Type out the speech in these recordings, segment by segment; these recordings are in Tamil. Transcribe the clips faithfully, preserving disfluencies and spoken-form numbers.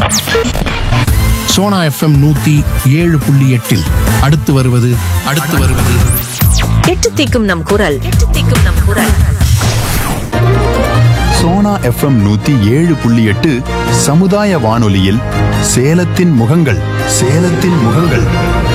சோனா எஃப்எம் நூத்தி ஏழு புள்ளி எட்டில் அடுத்து வருவது அடுத்து வருவது எட்டு தீக்கும் நம் குரல் எட்டு தீக்கும் நம் குரல். சோனா எஃப்எம் நூத்தி ஏழு புள்ளி எட்டு சமுதாய வானொலியில் சேலத்தின் முகங்கள் சேலத்தின் முகங்கள்.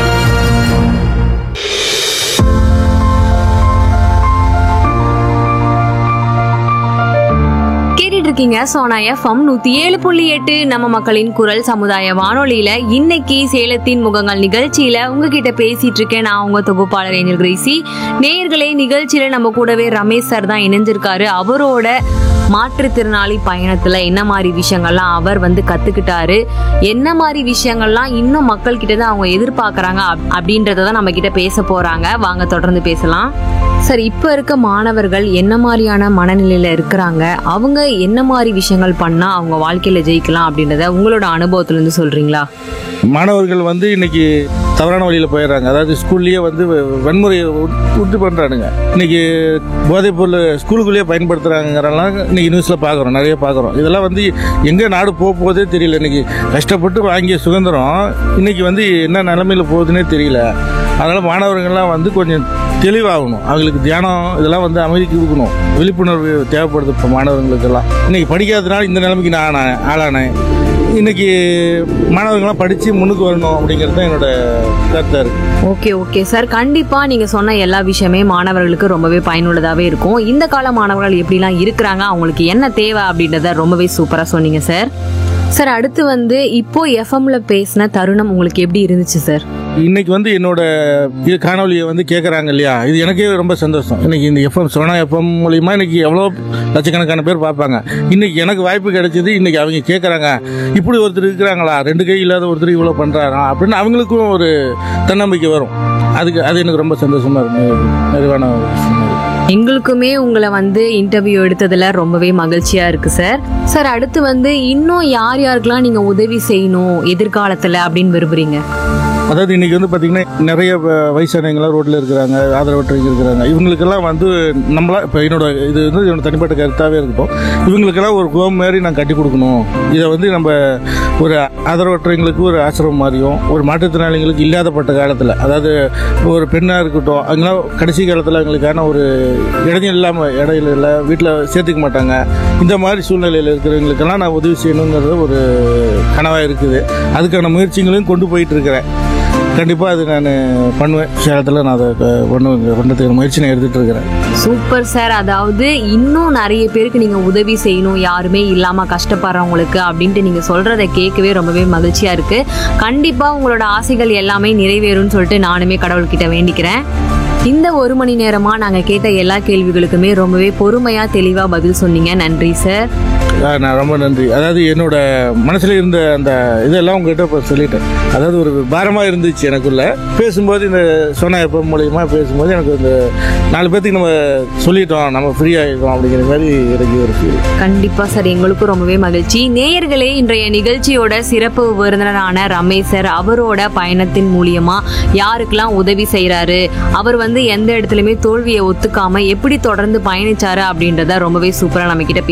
இருக்கீங்க சோனா எஃப்எம் நூத்தி ஏழு புள்ளி எட்டு நம்ம மக்களின் குரல் சமுதாய வானொலியில இன்னைக்கு சேலத்தின் முகங்கள் நிகழ்ச்சியில உங்ககிட்ட பேசிட்டு இருக்கேன். நான் உங்க தொகுப்பாளர் ஏஞ்சல் கிரேசி. நேயர்களே, நிகழ்ச்சியில நம்ம கூடவே ரமேஷ் சார் தான் இணைஞ்சிருக்காரு. அவரோட மாற்றுத்திறனாளி பயணத்துல என்ன மாதிரி விஷயங்கள்லாம் அவர் வந்து கத்துக்கிட்டாரு, என்ன மாதிரி விஷயங்கள்லாம் இன்னும் மக்கள் கிட்ட தான் அவங்க எதிர்பார்க்கறாங்க அப்படின்றதான் நம்ம கிட்ட பேச போறாங்க. வாங்க தொடர்ந்து பேசலாம். சார், இப்ப இருக்க மாணவர்கள் என்ன மாதிரியான மனநிலையில இருக்கிறாங்க, அவங்க என்ன மாதிரி விஷயங்கள் பண்ணா அவங்க வாழ்க்கையில ஜெயிக்கலாம் அப்படின்றத உங்களோட அனுபவத்துல இருந்து சொல்றீங்களா? மாணவர்கள் வந்து இன்னைக்கு தவறான வழியில் போயிடுறாங்க. அதாவது ஸ்கூல்லேயே வந்து வன்முறையை உண்டு பண்ணுறானுங்க. இன்னைக்கு போதைப் பொருள் ஸ்கூலுக்குள்ளேயே பயன்படுத்துகிறாங்கிறலாம் இன்னைக்கு நியூஸில் பார்க்குறோம், நிறைய பார்க்குறோம். இதெல்லாம் வந்து எங்கே நாடு போக போதே தெரியல. இன்னைக்கு கஷ்டப்பட்டு வாங்கிய சுதந்திரம் இன்னைக்கு வந்து என்ன நிலைமையில் போகுதுன்னே தெரியல. அதனால் மாணவர்கள்லாம் வந்து கொஞ்சம் தெளிவாகணும். அவங்களுக்கு தியானம் இதெல்லாம் வந்து அமைதிக்கு கொடுக்கணும். விழிப்புணர்வு தேவைப்படுது இப்போ மாணவர்களுக்கெல்லாம். இன்னைக்கு படிக்காததுனால இந்த நிலைமைக்கு நான் ஆனேன் ஆளானேன். இன்னைக்கு மாணவர்கள்லாம் படித்து முன்னுக்கு வரணும் அப்படிங்கிறது தான் என்னோட கருத்தாக இருக்கு. ஓகே ஓகே சார், கண்டிப்பா நீங்க சொன்ன எல்லா விஷயமே மாணவர்களுக்கு ரொம்பவே பயனுள்ளதாவே இருக்கும். இந்த கால மாணவர்கள் எப்படிலாம் இருக்கிறாங்க, அவங்களுக்கு என்ன தேவை அப்படின்றத ரொம்பவே சூப்பரா சொன்னீங்க சார். சார், அடுத்து வந்து இப்போ எஃப்எம்ல பேசின தருணம் உங்களுக்கு எப்படி இருந்துச்சு சார்? இன்னைக்கு வந்து என்னோட இது காணொலியை வந்து கேட்குறாங்க இல்லையா, இது எனக்கே ரொம்ப சந்தோஷம். இன்னைக்கு இந்த எஃப்எம் சோனா எஃப்எம் மூலியமா இன்னைக்கு எவ்வளோ லட்சக்கணக்கான பேர் பார்ப்பாங்க. இன்னைக்கு எனக்கு வாய்ப்பு கிடைச்சது. இன்னைக்கு அவங்க கேட்குறாங்க, இப்படி ஒருத்தர் இருக்கிறாங்களா, ரெண்டு கை இல்லாத ஒருத்தர் இவ்வளோ பண்ணுறாரா அப்படின்னு அவங்களுக்கும் ஒரு தன்னம்பிக்கை வரும். அதுக்கு அது எனக்கு ரொம்ப சந்தோஷமா இருக்கு. நிறைவான விஷயம். எங்களுக்குமே உங்களை வந்து இன்டர்வியூ எடுத்ததுல ரொம்பவே மகிழ்ச்சியா இருக்கு சார். சார், அடுத்து வந்து இன்னும் யார் யாருக்கெல்லாம் நீங்க உதவி செய்யணும் எதிர்காலத்துல அப்படின்னு விரும்புறீங்க? அதாவது இன்றைக்கி வந்து பார்த்திங்கன்னா நிறைய வயசானவங்களாம் ரோட்டில் இருக்கிறாங்க, ஆதரவற்றவங்க இருக்கிறாங்க. இவங்களுக்கெல்லாம் வந்து நம்மளா இப்போ என்னோட இது வந்து என்னோட தனிப்பட்ட கருத்தாகவே இருக்கட்டும், இவங்களுக்கெல்லாம் ஒரு ஹோம் மாதிரி நான் கட்டி கொடுக்கணும். இதை வந்து நம்ம ஒரு ஆதரவற்றவங்களுக்கு ஒரு ஆசிரமம் மாதிரியும், ஒரு மாற்றுத்திறனாளிகளுக்கு இல்லாதப்பட்ட காலத்தில், அதாவது ஒரு பெண்ணாக இருக்கட்டும், அவங்களாம் கடைசி காலத்தில் அவங்களுக்கான ஒரு இடைஞ்சல் இல்லாமல் இடையில இல்லை வீட்டில் சேர்த்துக்க மாட்டாங்க. இந்த மாதிரி சூழ்நிலையில் இருக்கிறவங்களுக்கெல்லாம் நான் உதவி செய்யணுங்கிறது ஒரு கனவாக இருக்குது. அதுக்கான முயற்சிகளையும் கொண்டு போயிட்டு இருக்கிறேன். கண்டிப்பாக அது நான் பண்ணுவேன். சேலத்தில் நான் அதை பண்ணுவேன், பண்ணுறதுக்கு முயற்சி நான் எடுத்துகிட்டு இருக்கிறேன். Super sir. அதாவது இன்னும் நிறைய பேருக்கு நீங்கள் உதவி செய்யணும், யாருமே இல்லாமல் கஷ்டப்படுறவங்களுக்கு அப்படின்ட்டு நீங்கள் சொல்கிறத கேட்கவே ரொம்பவே மகிழ்ச்சியாக இருக்குது. கண்டிப்பாக உங்களோட ஆசைகள் எல்லாமே நிறைவேறும்னு சொல்லிட்டு நானுமே கடவுள்கிட்ட வேண்டிக்கிறேன். இந்த ஒரு மணி நேரமா நாங்க கேட்ட எல்லா கேள்விகளுக்குமே ரொம்பவே பொறுமையா தெளிவா பதில் சொன்னீங்க. நன்றி சார். நான் ரொம்ப நன்றி. அதாவது என்னோட மனசுல இருந்த அந்த இதெல்லாம் உங்ககிட்ட இப்போ சொல்லிட்டேன். அதாவது ஒரு பாரமாக இருந்துச்சு எனக்குள்ள. பேசும்போது இந்த சோனா எஃப்எம் மூலியமா பேசும்போது எனக்கு இந்த நாலு பேர்த்துக்கு நம்ம சொல்லிட்டோம், நம்ம ஃப்ரீ ஆகிட்டோம் அப்படிங்கிற மாதிரி எனக்கு ஒரு ஃபீல். கண்டிப்பா சார், எங்களுக்கும் ரொம்பவே மகிழ்ச்சி. நேயர்களே, இன்றைய நிகழ்ச்சியோட சிறப்பு விருந்தினரான ரமேஷ் சார் அவரோட பயணத்தின் மூலியமா யாருக்கெல்லாம் உதவி செய்யறாரு, அவர் வந்து எந்த இடத்துலயுமே தோல்வியை ஒத்துக்காம எப்படி தொடர்ந்து பயணிச்சாரு அப்படின்றத ரொம்பவே சூப்பரா நம்ம கிட்ட